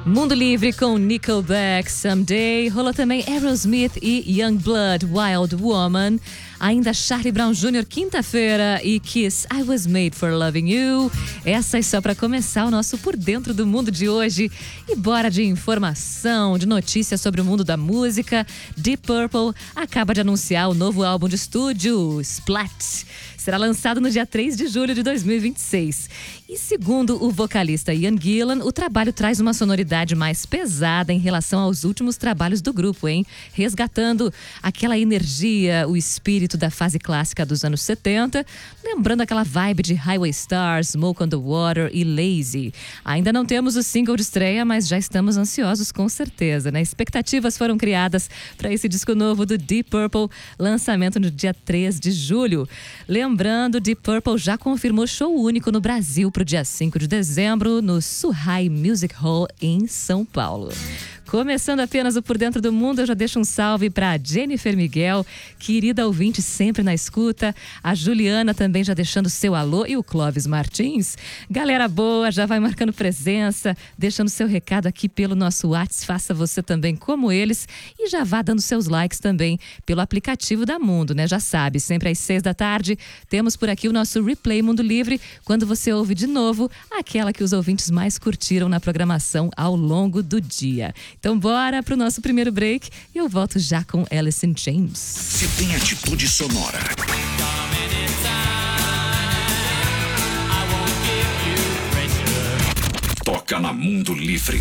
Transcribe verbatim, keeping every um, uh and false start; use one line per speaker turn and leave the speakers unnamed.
Mundo Livre com Nickelback, Someday. Rolou também Aerosmith e Youngblood, Wild Woman. Ainda Charlie Brown Júnior, Quinta-feira, e Kiss, I Was Made For Loving You. Essas só para começar o nosso Por Dentro do Mundo de hoje. E bora de informação, de notícias sobre o mundo da música. Deep Purple acaba de anunciar o novo álbum de estúdio, Splat. Será lançado no dia três de julho de dois mil e vinte e seis. E segundo o vocalista Ian Gillan, o trabalho traz uma sonoridade mais pesada em relação aos últimos trabalhos do grupo, hein? Resgatando aquela energia, o espírito da fase clássica dos anos setenta, lembrando aquela vibe de Highway Stars, Smoke on the Water e Lazy. Ainda não temos o single de estreia, mas já estamos ansiosos com certeza, né? Expectativas foram criadas para esse disco novo do Deep Purple, lançamento no dia três de julho. Lembrando, Deep Purple já confirmou show único no Brasil para o dia cinco de dezembro, no Suhai Music Hall, em São Paulo. Começando apenas o Por Dentro do Mundo, eu já deixo um salve para Jennifer Miguel, querida ouvinte sempre na escuta. A Juliana também já deixando seu alô e o Clóvis Martins. Galera boa, já vai marcando presença, deixando seu recado aqui pelo nosso WhatsApp. Faça você também como eles e já vá dando seus likes também pelo aplicativo da Mundo, né? Já sabe, sempre às seis da tarde temos por aqui o nosso Replay Mundo Livre, quando você ouve de novo aquela que os ouvintes mais curtiram na programação ao longo do dia. Então bora pro nosso primeiro break e eu volto já com Alice in Chains.
Se tem atitude sonora, toca na Mundo Livre.